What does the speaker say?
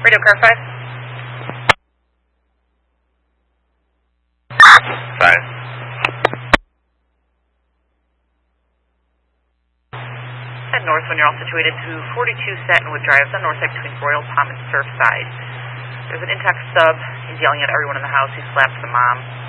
Radio car 5. 5. Head north when you're all situated to 42 Satinwood Drive. It's on the north side between Royal Palm and Surfside. There's an intact sub. He's yelling at everyone in the house. He slaps the mom.